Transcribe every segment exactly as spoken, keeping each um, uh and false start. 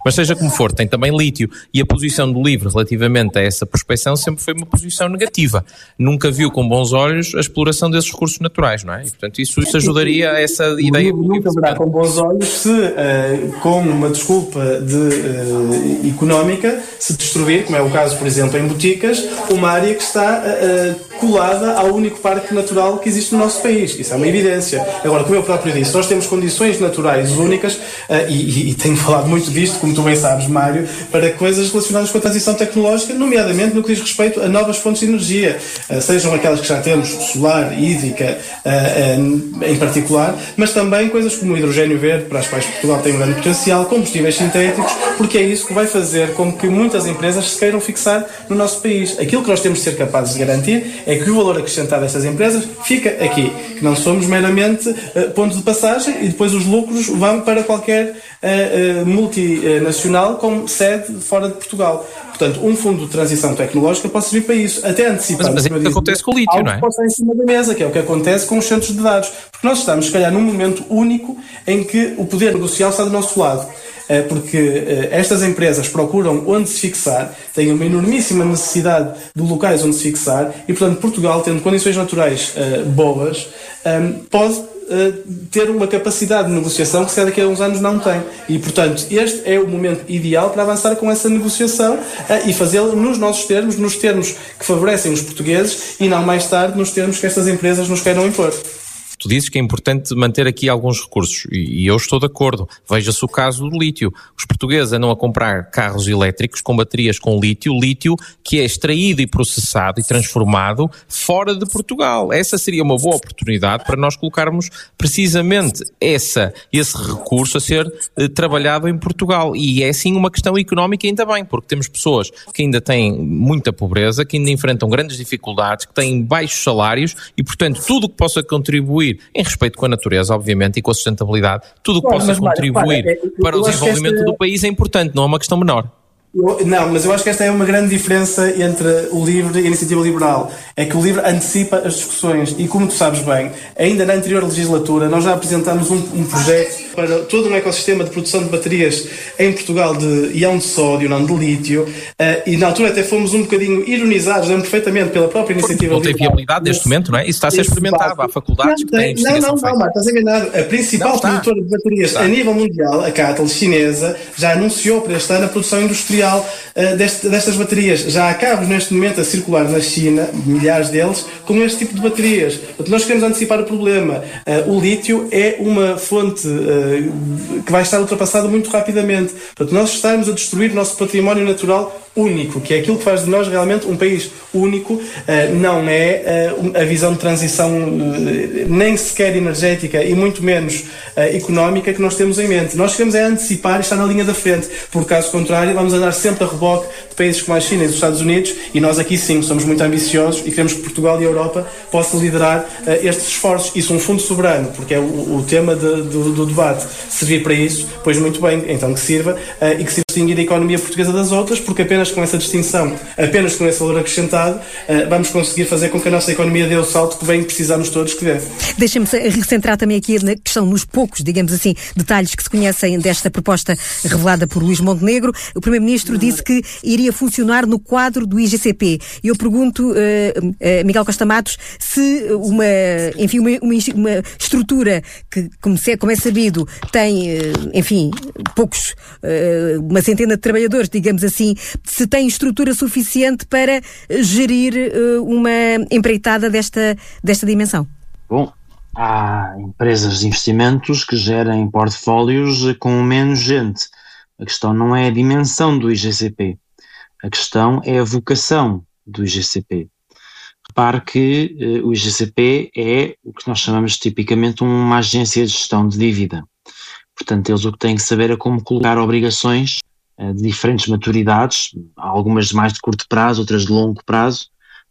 Mas seja como for, tem também lítio, e a posição do LIVRE relativamente a essa prospecção sempre foi uma posição negativa. Nunca viu com bons olhos a exploração desses recursos naturais, não é? E, portanto, isso, isso ajudaria a essa ideia. Nunca verá com bons olhos se, uh, com uma desculpa de, uh, económica, se destruir, como é o caso, por exemplo, em Boticas, uma área que está uh, colada ao único parque natural que existe no nosso país. Isso é uma evidência. Agora, como eu próprio disse, nós temos condições naturais únicas, uh, e, e, e tenho falado muito disto, como tu bem sabes, Mário, para coisas relacionadas com a transição tecnológica, nomeadamente no que diz respeito a novas fontes de energia, uh, sejam aquelas que já temos, solar, hídrica, uh, uh, em particular, mas também coisas como o hidrogênio verde, para as quais Portugal tem um grande potencial, combustíveis sintéticos, porque é isso que vai fazer com que muitas empresas se queiram fixar no nosso país. Aquilo que nós temos de ser capazes de garantir é que o valor acrescentado destas empresas fica aqui, que não somos meramente uh, ponto de passagem e depois os lucros vão para qualquer uh, uh, multinacional com sede fora de Portugal. Portanto, um fundo de transição tecnológica pode servir para isso, até antecipar. Mas, mas é o que acontece com o lítio, não é? Pode estar em cima da mesa, que é o que acontece com os centros de dados. Porque nós estamos, se calhar, num momento único em que o poder negocial está do nosso lado. Porque estas empresas procuram onde se fixar, têm uma enormíssima necessidade de locais onde se fixar e, portanto, Portugal, tendo condições naturais uh, boas, um, pode uh, ter uma capacidade de negociação que se daqui a uns anos não tem. E, portanto, este é o momento ideal para avançar com essa negociação uh, e fazê-la nos nossos termos, nos termos que favorecem os portugueses e não mais tarde nos termos que estas empresas nos queiram impor. Tu dizes que é importante manter aqui alguns recursos e eu estou de acordo. Veja-se o caso do lítio. Os portugueses andam a comprar carros elétricos com baterias com lítio, lítio que é extraído e processado e transformado fora de Portugal. Essa seria uma boa oportunidade para nós colocarmos precisamente essa, esse recurso a ser eh, trabalhado em Portugal. E é sim uma questão económica ainda bem, porque temos pessoas que ainda têm muita pobreza, que ainda enfrentam grandes dificuldades, que têm baixos salários e, portanto, tudo o que possa contribuir em respeito com a natureza, obviamente, e com a sustentabilidade, tudo o que possa contribuir para o desenvolvimento do país é importante, não é uma questão menor. Eu, não, mas eu acho que esta é uma grande diferença entre o LIVRE e a Iniciativa Liberal. É que o LIVRE antecipa as discussões e, como tu sabes bem, ainda na anterior legislatura nós já apresentámos um, um projeto para todo um ecossistema de produção de baterias em Portugal de íon de sódio, não de lítio, uh, e na altura até fomos um bocadinho ironizados, lembro perfeitamente, pela própria Iniciativa Liberal. Não tem viabilidade neste momento, não é? Isso está a ser experimentado. Há faculdades não, que têm Não, não, não, Marta, estás enganado. A principal produtora de baterias está. a nível mundial, a Catel chinesa, já anunciou para este ano a produção industrial Uh, deste, destas baterias. Já há cabos neste momento a circular na China, milhares deles, com este tipo de baterias. Portanto, nós queremos antecipar o problema. Uh, o lítio é uma fonte uh, que vai estar ultrapassada muito rapidamente. Portanto, nós estarmos a destruir o nosso património natural único, que é aquilo que faz de nós realmente um país único, uh, não é uh, a visão de transição uh, nem sequer energética e muito menos uh, económica que nós temos em mente. Nós queremos é antecipar e estar na linha da frente, por caso contrário vamos andar sempre a reboque de países como a China e os Estados Unidos, e nós aqui sim somos muito ambiciosos e queremos que Portugal e a Europa possam liderar uh, estes esforços. Isso, um fundo soberano, porque é o, o tema de, do, do debate, servir para isso, pois muito bem, então que sirva uh, e que se distinguir a economia portuguesa das outras, porque apenas com essa distinção, apenas com esse valor acrescentado, uh, vamos conseguir fazer com que a nossa economia dê o salto que bem precisamos todos que dê. Deixa-me recentrar também aqui na questão, nos poucos, digamos assim, detalhes que se conhecem desta proposta revelada por Luís Montenegro. O Primeiro-Ministro disse que iria funcionar no quadro do I G C P. Eu pergunto, uh, uh, Miguel Costa Matos, se uma, enfim, uma, uma, uma estrutura que, como, se, como é sabido, tem, uh, enfim, poucos, uh, uma centena de trabalhadores, digamos assim, se tem estrutura suficiente para gerir uh, uma empreitada desta, desta dimensão? Bom, há empresas de investimentos que gerem portfólios com menos gente. A questão não é a dimensão do I G C P, a questão é a vocação do I G C P. Repare que uh, o I G C P é o que nós chamamos tipicamente uma agência de gestão de dívida. Portanto, eles o que têm que saber é como colocar obrigações uh, de diferentes maturidades, algumas mais de curto prazo, outras de longo prazo,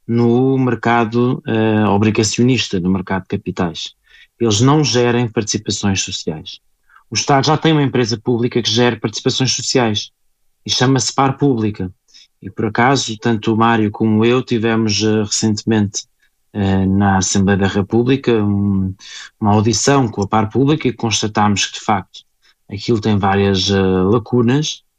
no mercado uh, obrigacionista, no mercado de capitais. Eles não gerem participações sociais. O Estado já tem uma empresa pública que gera participações sociais e chama-se Par Pública. E por acaso, tanto o Mário como eu tivemos uh, recentemente uh, na Assembleia da República um, uma audição com a Par Pública e constatámos que de facto aquilo tem várias uh, lacunas